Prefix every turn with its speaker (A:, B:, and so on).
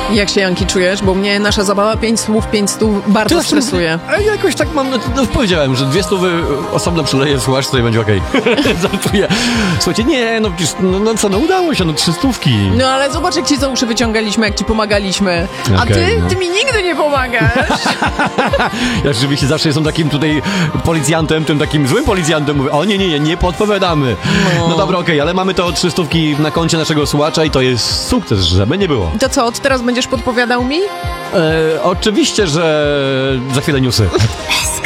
A: Jak się, Janki, czujesz? Bo mnie nasza zabawa 5 słów, 5 stów bardzo stresuje.
B: A ja jakoś tak mam, powiedziałem, że 200 osobno przyleję, słuchasz, tutaj będzie okej. Żartuję. Słuchajcie, nie, no przecież, udało się, 300.
A: No ale zobacz, jak ci za uszy wyciągaliśmy, jak ci pomagaliśmy. A ty mi nigdy nie pomagasz.
B: Ja rzeczywiście zawsze jestem takim tutaj policjantem, tym takim złym policjantem. Mówię, o nie podpowiadamy. No dobra, okej, ale mamy to 300 na koncie naszego słuchacza i to jest sukces, żeby nie było.
A: To co, od teraz będziesz podpowiadał mi?
B: Oczywiście, że za chwilę newsy.